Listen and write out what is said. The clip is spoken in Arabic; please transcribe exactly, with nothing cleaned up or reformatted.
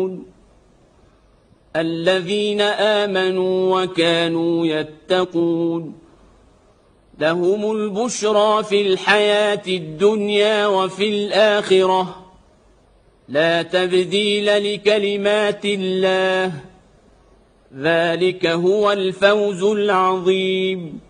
المتقون الذين آمنوا وكانوا يتقون لهم البشرى في الحياة الدنيا وفي الآخرة لا تبديل لكلمات الله ذلك هو الفوز العظيم.